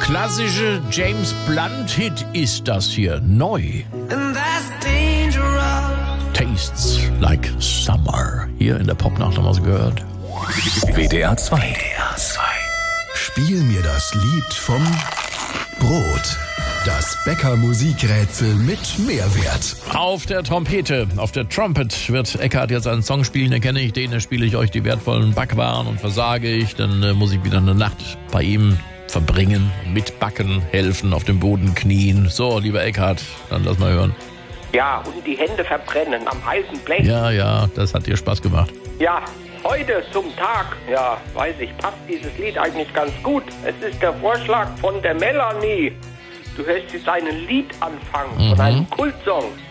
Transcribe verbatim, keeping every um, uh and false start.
klassische James Blunt-Hit ist das hier. Neu. Tastes like summer. Hier in der Popnacht haben wir es gehört. W D R zwei. W D R zwei. Spiel mir das Lied vom Brot. Das Bäcker-Musikrätsel mit Mehrwert. Auf der Trompete, auf der Trumpet wird Eckhardt jetzt einen Song spielen. Erkenne ich den, dann spiele ich euch die wertvollen Backwaren und versage ich, dann äh, muss ich wieder eine Nacht bei ihm verbringen, mitbacken, helfen, auf dem Boden knien. So, lieber Eckhardt, dann lass mal hören. Ja, und die Hände verbrennen am heißen Blech. Ja, ja, das hat dir Spaß gemacht. Ja, heute zum Tag, ja, weiß ich, passt dieses Lied eigentlich ganz gut. Es ist der Vorschlag von der Melanie. Du hörst jetzt einen Liedanfang mhm. von einem Kultsong.